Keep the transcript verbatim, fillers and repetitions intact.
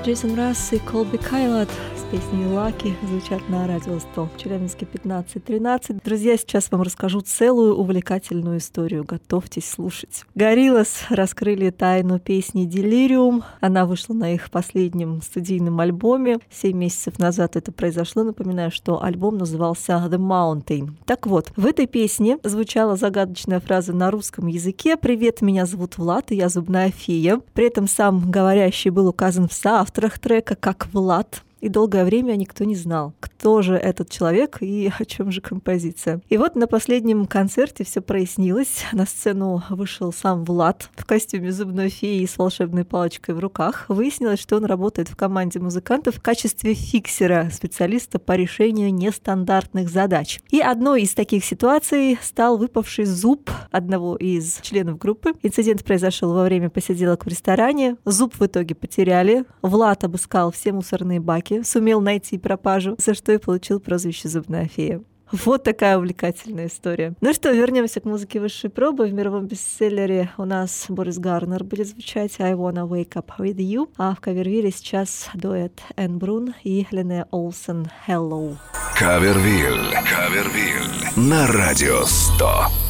Джейсон Расс и Колби Кайлот с песней «Lucky» звучат на радио сто. В Челябинске пятнадцать тринадцать. Друзья, сейчас вам расскажу целую увлекательную историю. Готовьтесь слушать. Gorillaz раскрыли тайну песни «Delirium». Она вышла на их последнем студийном альбоме. Семь месяцев назад это произошло. Напоминаю, что альбом назывался «The Mountain». Так вот, в этой песне звучала загадочная фраза на русском языке: «Привет, меня зовут Влад, и я зубная фея». При этом сам говорящий был указан в соавторах трека как Влад. И долгое время никто не знал, кто же этот человек и о чем же композиция. И вот на последнем концерте все прояснилось. На сцену вышел сам Влад в костюме зубной феи с волшебной палочкой в руках. Выяснилось, что он работает в команде музыкантов в качестве фиксера, специалиста по решению нестандартных задач. И одной из таких ситуаций стал выпавший зуб одного из членов группы. Инцидент произошел во время посиделок в ресторане. Зуб в итоге потеряли. Влад обыскал все мусорные баки, сумел найти пропажу, за что и получил прозвище «Зубная фея». Вот такая увлекательная история. Ну что, вернемся к музыке высшей пробы. В мировом бестселлере у нас Борис Гарнер будет звучать «I Wanna Wake Up With You», а в кавервилле сейчас дуэт Энн Брун и Линнея Олсен «Hello». Кавервилл. Кавервилл на радио сто.